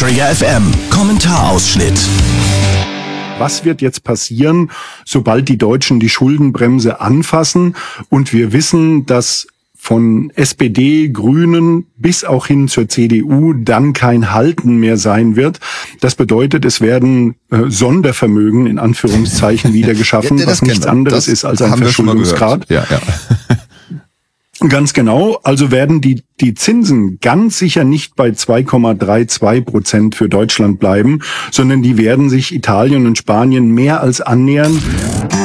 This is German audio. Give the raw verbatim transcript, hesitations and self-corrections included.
Austria F M. Kommentarausschnitt. Was wird jetzt passieren, sobald die Deutschen die Schuldenbremse anfassen und wir wissen, dass von S P D, Grünen bis auch hin zur C D U dann kein Halten mehr sein wird? Das bedeutet, es werden äh, Sondervermögen in Anführungszeichen wieder geschaffen, ja, was nichts anderes das ist als ein Verschuldungsgrad. Ja, ja. Ganz genau. Also werden die die Zinsen ganz sicher nicht bei zwei Komma zweiunddreißig Prozent für Deutschland bleiben, sondern die werden sich Italien und Spanien mehr als annähern.